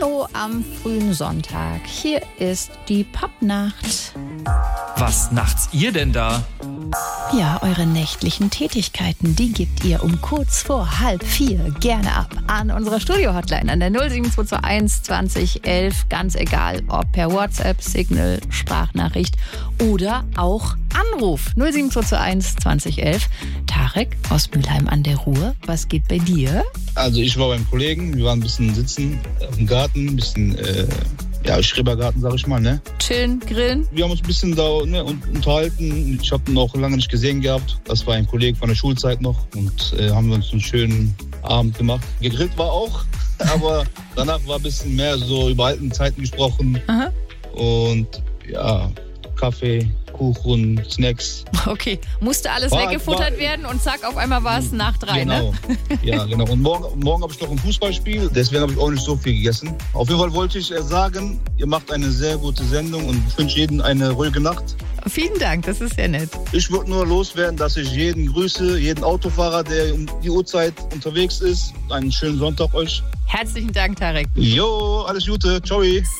Hallo am frühen Sonntag. Hier ist die Pappnacht. Was nachts ihr denn da? Ja, eure nächtlichen Tätigkeiten, die gebt ihr um kurz vor 3:30 gerne ab an unserer Studio-Hotline an der 07221 20 11. Ganz egal, ob per WhatsApp, Signal, Sprachnachricht oder auch Anruf 07221 20 11. Tarek aus Mülheim an der Ruhr, was geht bei dir? Also ich war beim Kollegen, wir waren ein bisschen sitzen im Garten, ein bisschen, Schrebergarten, sag ich mal, ne? Chillen, grillen? Wir haben uns ein bisschen da unterhalten. Ich habe ihn auch lange nicht gesehen gehabt. Das war ein Kollege von der Schulzeit noch und haben wir uns einen schönen Abend gemacht. Gegrillt war auch, aber danach war ein bisschen mehr so über alten Zeiten gesprochen. Aha. Und ja, Kaffee, Kuchen, Snacks. Okay, musste alles weggefuttert werden und zack, auf einmal war es nach 3, genau. ne? Ja, genau. Und morgen habe ich noch ein Fußballspiel, deswegen habe ich auch nicht so viel gegessen. Auf jeden Fall wollte ich sagen, ihr macht eine sehr gute Sendung und ich wünsche jedem eine ruhige Nacht. Vielen Dank, das ist sehr nett. Ich würde nur loswerden, dass ich jeden grüße, jeden Autofahrer, der um die Uhrzeit unterwegs ist. Einen schönen Sonntag euch. Herzlichen Dank, Tarek. Jo, alles Gute. Ciao.